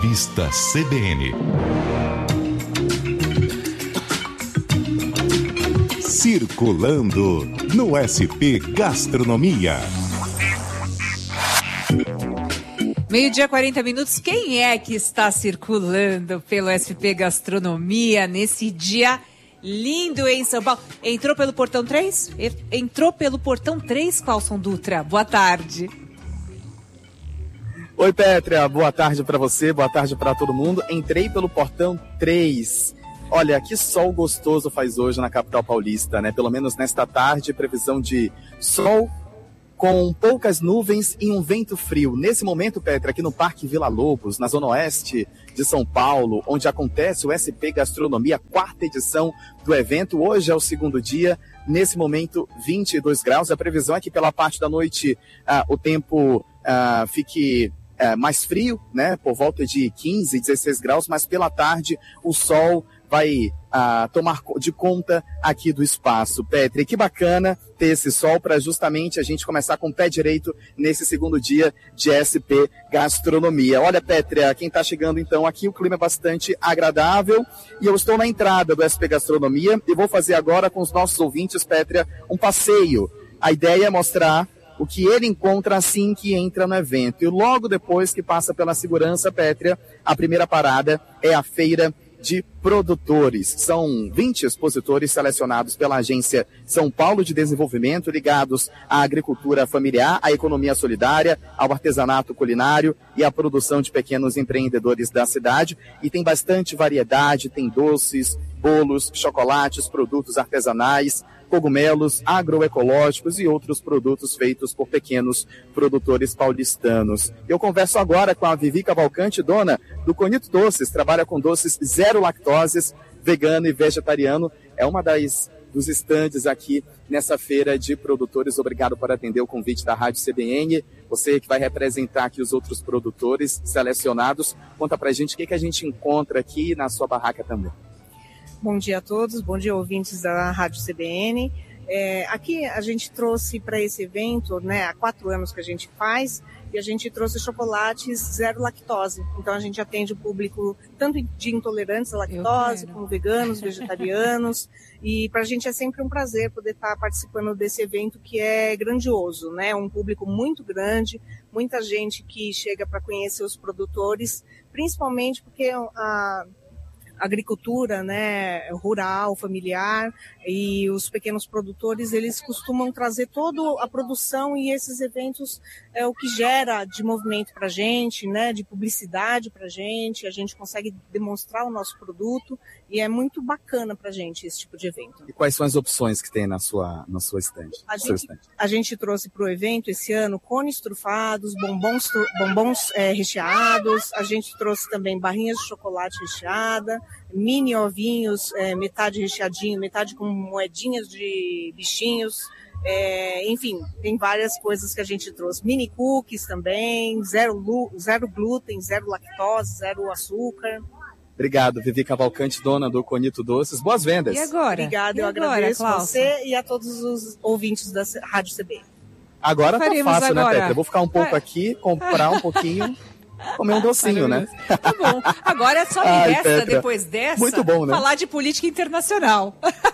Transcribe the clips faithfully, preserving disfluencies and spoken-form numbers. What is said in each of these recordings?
Revista C B N. Circulando no S P Gastronomia. Meio-dia, quarenta minutos. Quem é que está circulando pelo S P Gastronomia nesse dia lindo em São Paulo? Entrou pelo portão três? Entrou pelo portão três, Clauson Dutra. Boa tarde. Oi, Pétria. Boa tarde para você, boa tarde para todo mundo. Entrei pelo portão três. Olha, que sol gostoso faz hoje na capital paulista, né? Pelo menos nesta tarde, previsão de sol com poucas nuvens e um vento frio. Nesse momento, Petra, aqui no Parque Vila Lobos, na zona oeste de São Paulo, onde acontece o S P Gastronomia, quarta edição do evento. Hoje é o segundo dia, nesse momento vinte e dois graus. A previsão é que pela parte da noite ah, o tempo ah, fique ah, mais frio, né? Por volta de quinze, dezesseis graus, mas pela tarde o sol vai ah, tomar de conta aqui do espaço. Petri, que bacana ter esse sol para justamente a gente começar com o pé direito nesse segundo dia de S P Gastronomia. Olha, Petri, quem está chegando então aqui, o clima é bastante agradável e eu estou na entrada do S P Gastronomia e vou fazer agora com os nossos ouvintes, Petri, um passeio. A ideia é mostrar o que ele encontra assim que entra no evento. E logo depois que passa pela segurança, Pétria, a primeira parada é a feira de produtores. São vinte expositores selecionados pela Agência São Paulo de Desenvolvimento, ligados à agricultura familiar, à economia solidária, ao artesanato culinário e à produção de pequenos empreendedores da cidade. E tem bastante variedade, tem doces, bolos, chocolates, produtos artesanais, cogumelos, agroecológicos e outros produtos feitos por pequenos produtores paulistanos. Eu converso agora com a Vivi Cavalcante, dona do Conito Doces, trabalha com doces zero lactoses, vegano e vegetariano. É uma das dos estandes aqui nessa feira de produtores. Obrigado por atender o convite da Rádio C B N. Você que vai representar aqui os outros produtores selecionados. Conta pra gente o que, que a gente encontra aqui na sua barraca também. Bom dia a todos, bom dia ouvintes da Rádio C B N. É, aqui a gente trouxe para esse evento, né, há quatro anos que a gente faz, e a gente trouxe chocolates zero lactose. Então a gente atende o público tanto de intolerantes à lactose, como veganos, vegetarianos, e para a gente é sempre um prazer poder estar participando desse evento que é grandioso, né? Um público muito grande, muita gente que chega para conhecer os produtores, principalmente porque a agricultura, né, rural, familiar, e os pequenos produtores, eles costumam trazer toda a produção, e esses eventos é o que gera de movimento para a gente, né, de publicidade para a gente, a gente consegue demonstrar o nosso produto, e é muito bacana para a gente esse tipo de evento. E quais são as opções que tem na sua, na sua estande? A gente, a gente trouxe para o evento esse ano cones trufados, bombons, bombons é, recheados, a gente trouxe também barrinhas de chocolate recheada, mini ovinhos, é, metade recheadinho, metade com moedinhas de bichinhos, é, enfim, tem várias coisas que a gente trouxe. Mini cookies também, zero, zero glúten, zero lactose, zero açúcar. Obrigado, Vivi Cavalcante, dona do Conito Doces. Boas vendas. E agora? Obrigada, eu e agora, agradeço Clauson? Você e a todos os ouvintes da Rádio C B N. Agora tá fácil, agora? né, Petra? Eu vou ficar um pouco aqui, comprar um pouquinho, comer um docinho, né? Tá bom. Agora só me Ai, resta, Petra, depois dessa, muito bom, né? falar de política internacional.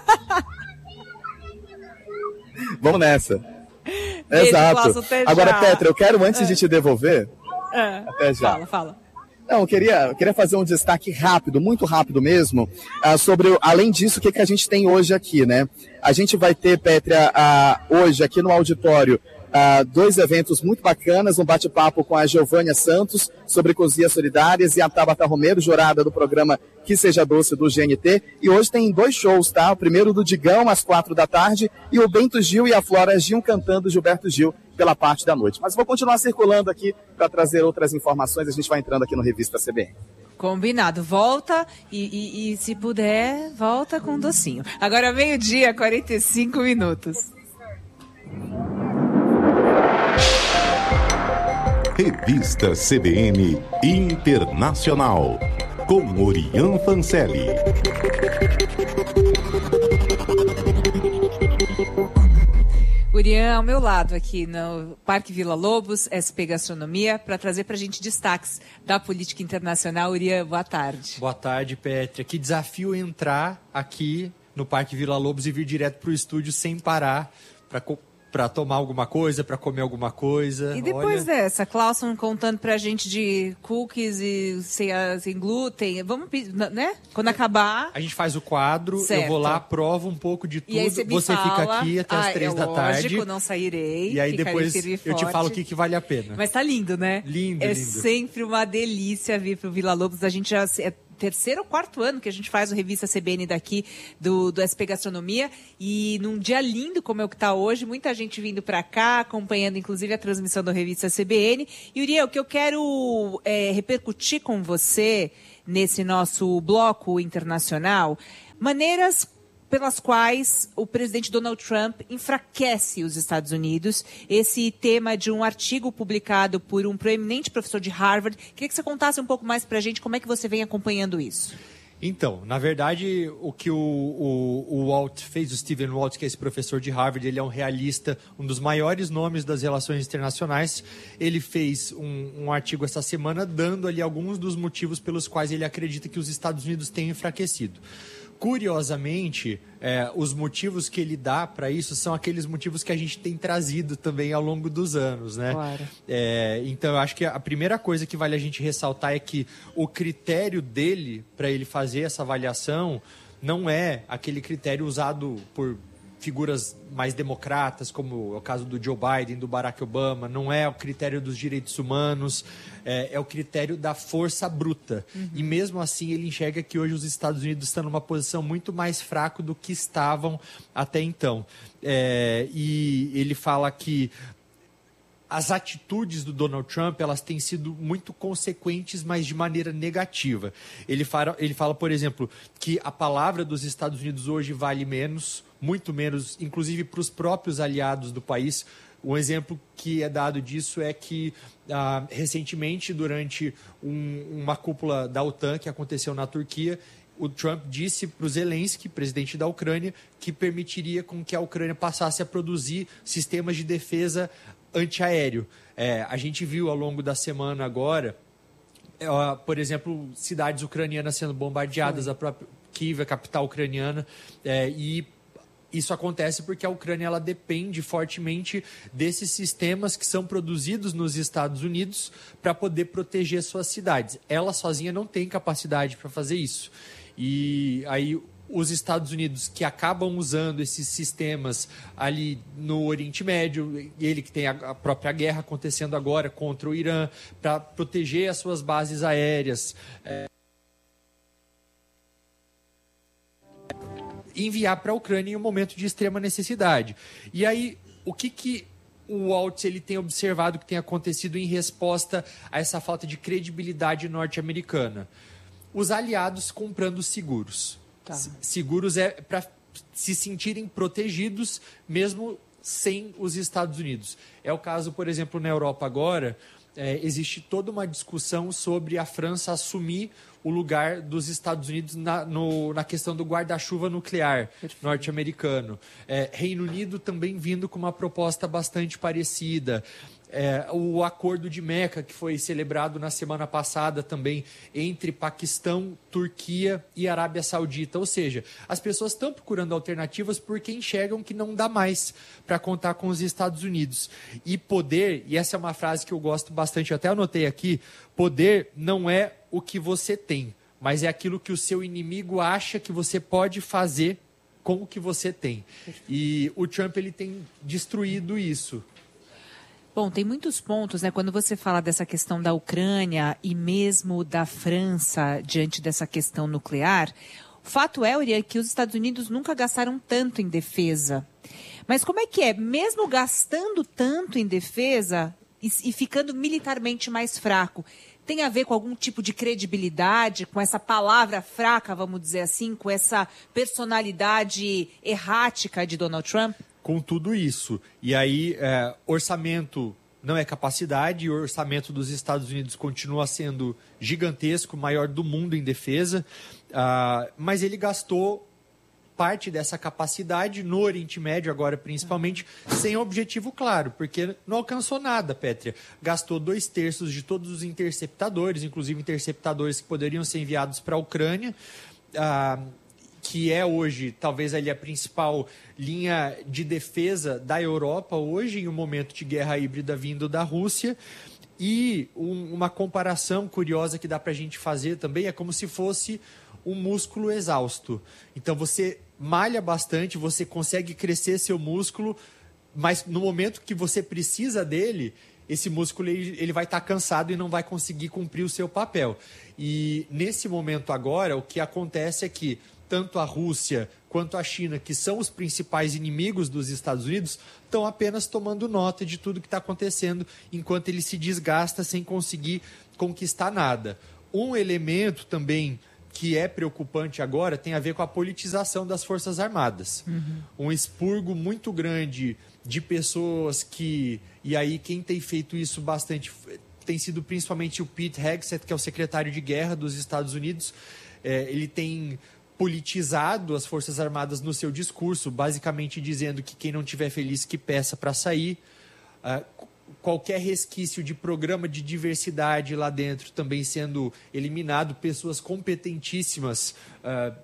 Vamos nessa. Beijo, Exato. Clauson, até Agora, já. Petra, eu quero, antes É. de te devolver, É. até já. Fala, fala. Não, eu queria, eu queria fazer um destaque rápido, muito rápido mesmo, uh, sobre, além disso, o que, que a gente tem hoje aqui, né? A gente vai ter, Pétria, uh, hoje aqui no auditório, uh, dois eventos muito bacanas, um bate-papo com a Giovânia Santos sobre cozinhas solidárias e a Tabata Romero, jurada do programa Que Seja Doce do G N T. E hoje tem dois shows, tá? O primeiro do Digão, às quatro da tarde, e o Bento Gil e a Flora Gil cantando Gilberto Gil pela parte da noite. Mas vou continuar circulando aqui para trazer outras informações. A gente vai entrando aqui no Revista C B N. Combinado. Volta e, e, e, se puder, volta com um docinho. Agora, meio-dia, quarenta e cinco minutos. Revista C B N Internacional, com Orian Fancelli. Urian, ao meu lado aqui no Parque Vila Lobos, S P Gastronomia, para trazer para a gente destaques da política internacional. Urian, boa tarde. Boa tarde, Pétria. Que desafio entrar aqui no Parque Vila Lobos e vir direto para o estúdio sem parar para para tomar alguma coisa, para comer alguma coisa. E depois Olha... dessa, Clauson contando pra gente de cookies e sem, sem glúten, vamos, né? Quando acabar... A gente faz o quadro, certo. Eu vou lá, provo um pouco de tudo, e aí você, você fala, fica aqui até as ah, três é da tarde. Lógico, não sairei. E aí depois eu te falo o que, que vale a pena. Mas tá lindo, né? Lindo, é lindo. É sempre uma delícia vir pro Vila Lobos. A gente já... É terceiro ou quarto ano que a gente faz o Revista C B N daqui do, do S P Gastronomia, e num dia lindo como é o que está hoje, muita gente vindo para cá, acompanhando inclusive a transmissão da Revista C B N. E Uriel, o que eu quero é, repercutir com você nesse nosso bloco internacional, maneiras pelas quais o presidente Donald Trump enfraquece os Estados Unidos. Esse tema de um artigo publicado por um proeminente professor de Harvard. Queria que você contasse um pouco mais para a gente como é que você vem acompanhando isso. Então, na verdade, o que o, o, o Walt fez, o Stephen Walt, que é esse professor de Harvard, ele é um realista, um dos maiores nomes das relações internacionais. Ele fez um, um artigo essa semana dando ali alguns dos motivos pelos quais ele acredita que os Estados Unidos têm enfraquecido. Curiosamente, é, os motivos que ele dá para isso são aqueles motivos que a gente tem trazido também ao longo dos anos, né? Claro. É, então, eu acho que a primeira coisa que vale a gente ressaltar é que o critério dele para ele fazer essa avaliação não é aquele critério usado por figuras mais democratas, como é o caso do Joe Biden, do Barack Obama, não é o critério dos direitos humanos, é, é o critério da força bruta. Uhum. E mesmo assim ele enxerga que hoje os Estados Unidos estão numa posição muito mais fraca do que estavam até então. É, e ele fala que as atitudes do Donald Trump, elas têm sido muito consequentes, mas de maneira negativa. Ele fala, ele fala, por exemplo, que a palavra dos Estados Unidos hoje vale menos, muito menos, inclusive para os próprios aliados do país. Um exemplo que é dado disso é que, ah, recentemente, durante um, uma cúpula da OTAN que aconteceu na Turquia, o Trump disse para o Zelensky, presidente da Ucrânia, que permitiria com que a Ucrânia passasse a produzir sistemas de defesa antiaéreo. É, a gente viu ao longo da semana agora, é, por exemplo, cidades ucranianas sendo bombardeadas, Sim. a própria Kiev, a capital ucraniana, é, e isso acontece porque a Ucrânia ela depende fortemente desses sistemas que são produzidos nos Estados Unidos para poder proteger suas cidades. Ela sozinha não tem capacidade para fazer isso. E aí os Estados Unidos, que acabam usando esses sistemas ali no Oriente Médio, ele que tem a própria guerra acontecendo agora contra o Irã, para proteger as suas bases aéreas, é, enviar para a Ucrânia em um momento de extrema necessidade. E aí, o que que o Walt ele tem observado que tem acontecido em resposta a essa falta de credibilidade norte-americana? Os aliados comprando seguros. Tá. Seguros é para se sentirem protegidos mesmo sem os Estados Unidos. É o caso, por exemplo, na Europa agora, é, existe toda uma discussão sobre a França assumir o lugar dos Estados Unidos na, no, na questão do guarda-chuva nuclear norte-americano. É, Reino Unido também vindo com uma proposta bastante parecida. É, o acordo de Meca, que foi celebrado na semana passada também entre Paquistão, Turquia e Arábia Saudita. Ou seja, as pessoas estão procurando alternativas porque enxergam que não dá mais para contar com os Estados Unidos. E poder, e essa é uma frase que eu gosto bastante, eu até anotei aqui, poder não é o que você tem, mas é aquilo que o seu inimigo acha que você pode fazer com o que você tem. E o Trump ele tem destruído isso. Bom, tem muitos pontos, né? Quando você fala dessa questão da Ucrânia e mesmo da França diante dessa questão nuclear, o fato é, Uriel, que os Estados Unidos nunca gastaram tanto em defesa. Mas como é que é? Mesmo gastando tanto em defesa e, e ficando militarmente mais fraco, tem a ver com algum tipo de credibilidade, com essa palavra fraca, vamos dizer assim, com essa personalidade errática de Donald Trump? Com tudo isso. E aí, é, orçamento não é capacidade, e o orçamento dos Estados Unidos continua sendo gigantesco, maior do mundo em defesa, uh, mas ele gastou parte dessa capacidade no Oriente Médio, agora principalmente, sem objetivo claro, porque não alcançou nada, Pétria. Gastou dois terços de todos os interceptadores, inclusive interceptadores que poderiam ser enviados para a Ucrânia, ah, que é hoje talvez ali a principal linha de defesa da Europa hoje, em um momento de guerra híbrida vindo da Rússia. E um, uma comparação curiosa que dá para a gente fazer também é como se fosse um músculo exausto. Então você malha bastante, você consegue crescer seu músculo, mas no momento que você precisa dele, esse músculo ele, ele vai estar cansado e não vai conseguir cumprir o seu papel. E nesse momento agora, o que acontece é que tanto a Rússia quanto a China, que são os principais inimigos dos Estados Unidos, estão apenas tomando nota de tudo que está acontecendo, enquanto ele se desgasta sem conseguir conquistar nada. Um elemento também que é preocupante agora tem a ver com a politização das Forças Armadas. Uhum. Um expurgo muito grande de pessoas que... E aí quem tem feito isso bastante tem sido principalmente o Pete Hegseth, que é o secretário de guerra dos Estados Unidos. É, ele tem politizado as Forças Armadas no seu discurso, basicamente dizendo que quem não estiver feliz que peça para sair. Uh, qualquer resquício de programa de diversidade lá dentro também sendo eliminado, pessoas competentíssimas, uh,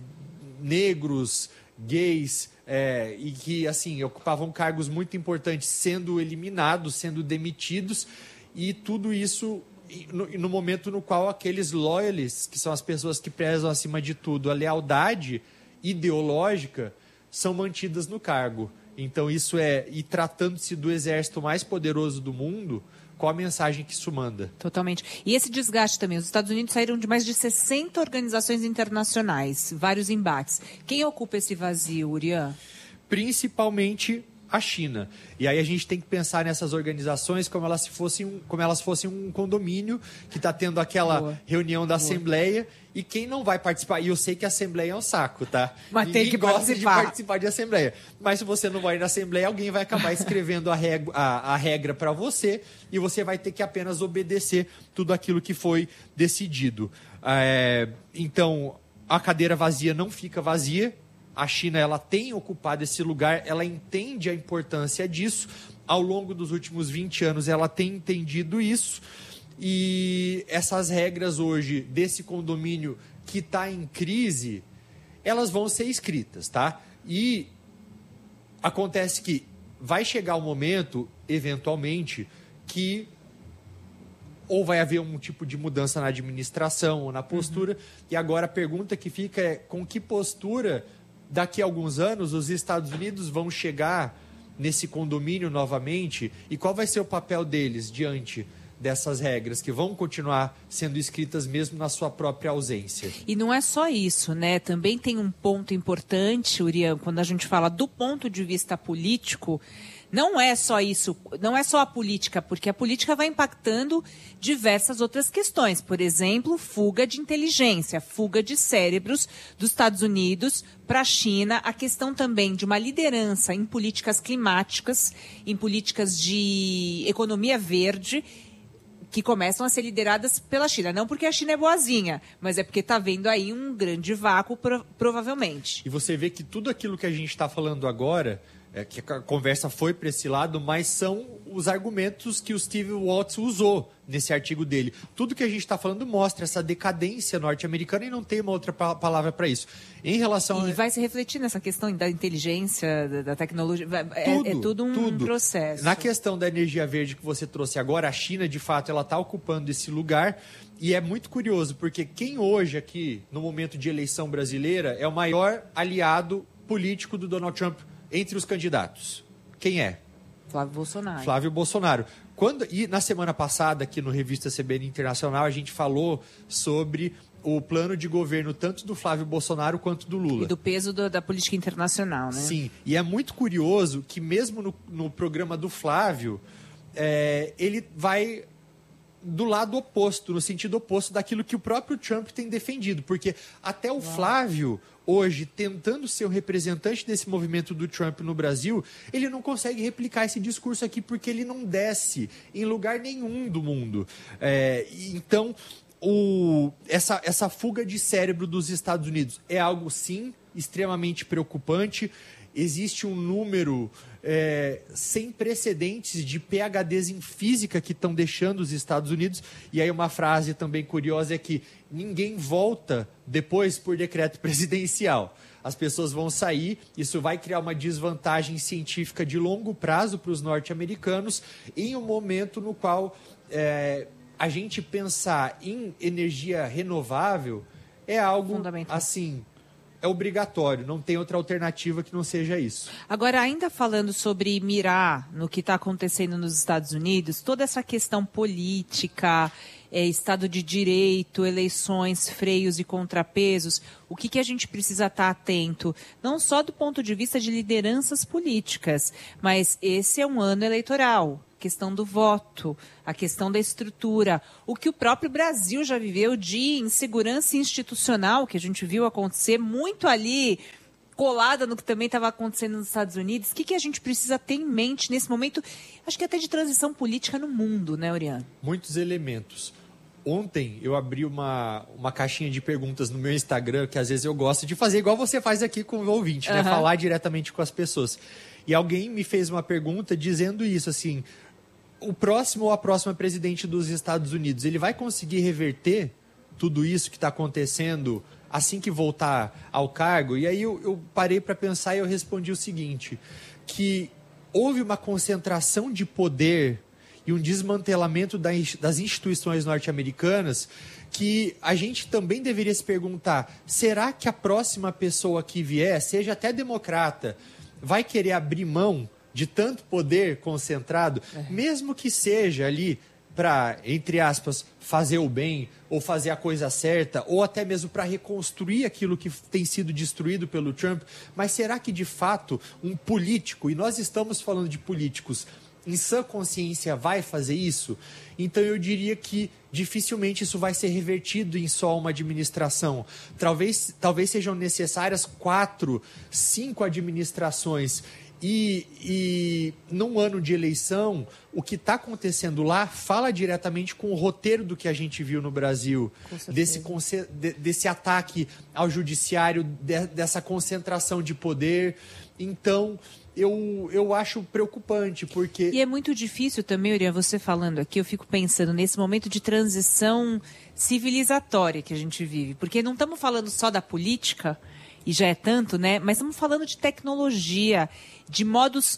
negros, gays, é, e que assim ocupavam cargos muito importantes sendo eliminados, sendo demitidos, e tudo isso no, no momento no qual aqueles loyalists, que são as pessoas que prezam acima de tudo a lealdade ideológica, são mantidas no cargo. Então isso é, e tratando-se do exército mais poderoso do mundo, qual a mensagem que isso manda? Totalmente. E esse desgaste também, os Estados Unidos saíram de mais de sessenta organizações internacionais, vários embates. Quem ocupa esse vazio, Urian? Principalmente a China. E aí a gente tem que pensar nessas organizações como elas fossem um, como elas fossem um condomínio que está tendo aquela Boa. reunião da Boa. Assembleia, e quem não vai participar... E eu sei que a Assembleia é um saco, tá? Mas Ninguém tem que gosta participar. de participar de Assembleia. Mas se você não vai na Assembleia, alguém vai acabar escrevendo a, reg... a, a regra para você, e você vai ter que apenas obedecer tudo aquilo que foi decidido. É... Então, a cadeira vazia não fica vazia. A China ela tem ocupado esse lugar, ela entende a importância disso. Ao longo dos últimos vinte anos, ela tem entendido isso. E essas regras hoje desse condomínio que está em crise, elas vão ser escritas, tá? E acontece que vai chegar o momento, eventualmente, que ou vai haver um tipo de mudança na administração ou na postura. Uhum. E agora a pergunta que fica é com que postura... Daqui a alguns anos, os Estados Unidos vão chegar nesse condomínio novamente, e qual vai ser o papel deles diante dessas regras que vão continuar sendo escritas mesmo na sua própria ausência? E não é só isso, né? Também tem um ponto importante, Urian, quando a gente fala do ponto de vista político. Não é só isso, não é só a política, porque a política vai impactando diversas outras questões. Por exemplo, fuga de inteligência, fuga de cérebros dos Estados Unidos para a China, a questão também de uma liderança em políticas climáticas, em políticas de economia verde, que começam a ser lideradas pela China. Não porque a China é boazinha, mas é porque está vendo aí um grande vácuo, pro, provavelmente. E você vê que tudo aquilo que a gente está falando agora... É, que a conversa foi para esse lado, mas são os argumentos que o Steve Waltz usou nesse artigo dele. Tudo que a gente está falando mostra essa decadência norte-americana, e não tem uma outra pa- palavra para isso. Em relação e a... vai se refletir nessa questão da inteligência, da, da tecnologia, é tudo, é tudo um tudo. processo. Na questão da energia verde que você trouxe agora, a China, de fato, ela está ocupando esse lugar, e é muito curioso, porque quem hoje aqui, no momento de eleição brasileira, é o maior aliado político do Donald Trump entre os candidatos? Quem é? Flávio Bolsonaro. Flávio Bolsonaro. Quando, e na semana passada, aqui no Revista C B N Internacional, a gente falou sobre o plano de governo tanto do Flávio Bolsonaro quanto do Lula. E do peso do, da política internacional, né? Sim, e é muito curioso que mesmo no, no programa do Flávio, é, ele vai do lado oposto, no sentido oposto daquilo que o próprio Trump tem defendido, porque até o Flávio... hoje, tentando ser o representante desse movimento do Trump no Brasil, ele não consegue replicar esse discurso aqui porque ele não desce em lugar nenhum do mundo. É, então, o, essa, essa fuga de cérebro dos Estados Unidos é algo, sim, extremamente preocupante. Existe um número é, sem precedentes de P H Ds em física que estão deixando os Estados Unidos. E aí uma frase também curiosa é que ninguém volta depois por decreto presidencial. As pessoas vão sair, isso vai criar uma desvantagem científica de longo prazo para os norte-americanos em um momento no qual é, a gente pensar em energia renovável é algo assim... é obrigatório, não tem outra alternativa que não seja isso. Agora, ainda falando sobre mirar no que está acontecendo nos Estados Unidos, toda essa questão política, é, Estado de Direito, eleições, freios e contrapesos, o que, que a gente precisa estar atento? Não só do ponto de vista de lideranças políticas, mas esse é um ano eleitoral. Questão do voto, a questão da estrutura, o que o próprio Brasil já viveu de insegurança institucional, que a gente viu acontecer muito ali, colada no que também estava acontecendo nos Estados Unidos. O que, que a gente precisa ter em mente nesse momento, acho que até de transição política no mundo, né, Oriana? Muitos elementos. Ontem eu abri uma, uma caixinha de perguntas no meu Instagram, que às vezes eu gosto de fazer igual você faz aqui com o ouvinte, né? Uhum. Falar diretamente com as pessoas. E alguém me fez uma pergunta dizendo isso, assim... o próximo ou a próxima presidente dos Estados Unidos, ele vai conseguir reverter tudo isso que está acontecendo assim que voltar ao cargo? E aí eu, eu parei para pensar e eu respondi o seguinte, que houve uma concentração de poder e um desmantelamento das instituições norte-americanas que a gente também deveria se perguntar, será que a próxima pessoa que vier, seja até democrata, vai querer abrir mão de tanto poder concentrado, é. mesmo que seja ali para, entre aspas, fazer o bem, ou fazer a coisa certa, ou até mesmo para reconstruir aquilo que tem sido destruído pelo Trump. Mas será que, de fato, um político, e nós estamos falando de políticos, em sã consciência vai fazer isso? Então eu diria que dificilmente isso vai ser revertido em só uma administração. Talvez, talvez sejam necessárias quatro, cinco administrações. E, e num ano de eleição, o que está acontecendo lá fala diretamente com o roteiro do que a gente viu no Brasil, desse, desse ataque ao judiciário, de, dessa concentração de poder. Então, eu, eu acho preocupante, porque... E é muito difícil também, Uriah, você falando aqui, eu fico pensando nesse momento de transição civilizatória que a gente vive, porque não estamos falando só da política... e já é tanto, né? Mas estamos falando de tecnologia, de modos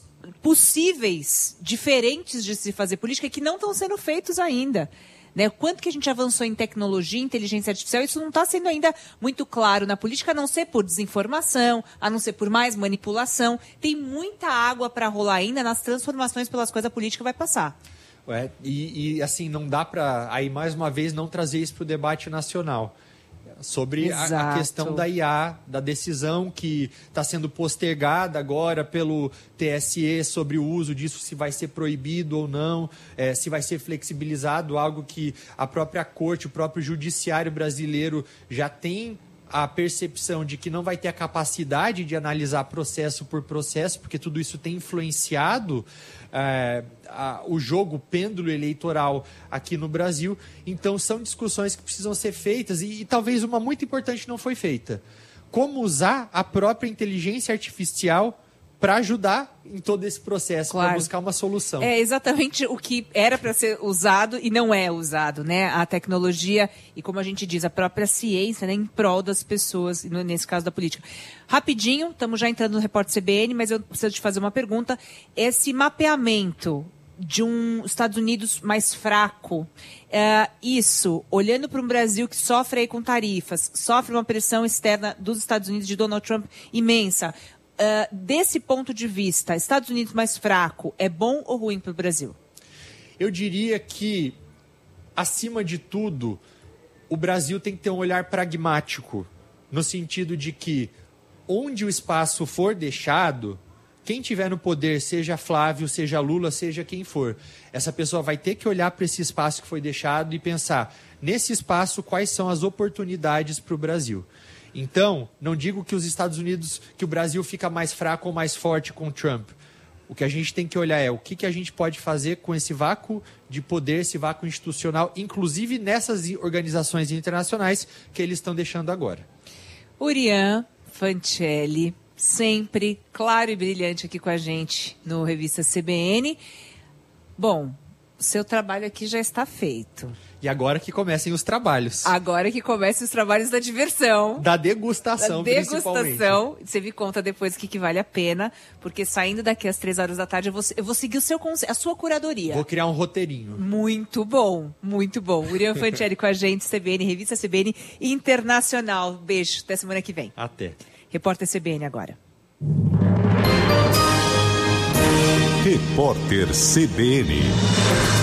possíveis, diferentes de se fazer política, que não estão sendo feitos ainda. Né? Quanto que a gente avançou em tecnologia, inteligência artificial, isso não está sendo ainda muito claro na política, a não ser por desinformação, a não ser por mais manipulação. Tem muita água para rolar ainda nas transformações pelas quais a política vai passar. Ué, e, e assim, não dá para, aí mais uma vez, não trazer isso para o debate nacional. Sobre a, a questão da I A, da decisão que está sendo postergada agora pelo T S E sobre o uso disso, se vai ser proibido ou não, é, se vai ser flexibilizado, algo que a própria corte, o próprio judiciário brasileiro já tem a percepção de que não vai ter a capacidade de analisar processo por processo, porque tudo isso tem influenciado é, a, o jogo pêndulo eleitoral aqui no Brasil. Então, são discussões que precisam ser feitas e, e talvez uma muito importante não foi feita. Como usar a própria inteligência artificial para ajudar em todo esse processo, claro, para buscar uma solução. É exatamente o que era para ser usado e não é usado, né? A tecnologia e, como a gente diz, a própria ciência, né, em prol das pessoas, nesse caso da política. Rapidinho, estamos já entrando no Repórter C B N, mas eu preciso te fazer uma pergunta. Esse mapeamento de um Estados Unidos mais fraco, é, isso, olhando para um Brasil que sofre aí com tarifas, sofre uma pressão externa dos Estados Unidos de Donald Trump imensa, Uh, desse ponto de vista, Estados Unidos mais fraco, é bom ou ruim para o Brasil? Eu diria que, acima de tudo, o Brasil tem que ter um olhar pragmático, no sentido de que, onde o espaço for deixado, quem tiver no poder, seja Flávio, seja Lula, seja quem for, essa pessoa vai ter que olhar para esse espaço que foi deixado e pensar, nesse espaço, quais são as oportunidades para o Brasil. Então, não digo que os Estados Unidos, que o Brasil fica mais fraco ou mais forte com o Trump. O que a gente tem que olhar é o que, que a gente pode fazer com esse vácuo de poder, esse vácuo institucional, inclusive nessas organizações internacionais que eles estão deixando agora. Urian Fancelli, sempre claro e brilhante aqui com a gente no Revista C B N. Bom, o seu trabalho aqui já está feito. E agora que comecem os trabalhos. Agora que comecem os trabalhos da diversão. Da degustação, da degustação. Você me conta depois o que, que vale a pena, porque saindo daqui às três horas da tarde, eu vou, eu vou seguir o seu, a sua curadoria. Vou criar um roteirinho. Muito bom, muito bom. Urian Fancelli com a gente, C B N, Revista C B N Internacional. Beijo, até semana que vem. Até. Repórter C B N agora. Repórter C B N.